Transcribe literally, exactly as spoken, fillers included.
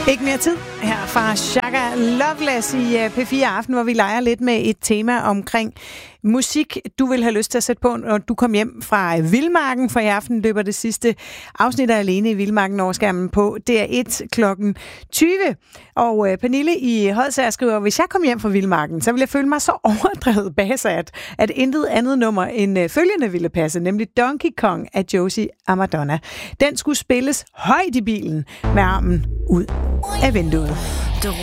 Ikke mere tid her fra Shaka Loveless i P fire Aften, hvor vi leger lidt med et tema omkring musik, du vil have lyst til at sætte på, når du kom hjem fra Vildmarken, for i aften løber det sidste afsnit af Alene i Vildmarken over skærmen på D R et klokken tyve. Og Pernille i Hodsager skriver, hvis jeg kom hjem fra Vildmarken, så ville jeg føle mig så overdrevet basat, at intet andet nummer end følgende ville passe, nemlig Donkey Kong af Josie og Madonna. Den skulle spilles højt i bilen med armen ud af vinduet.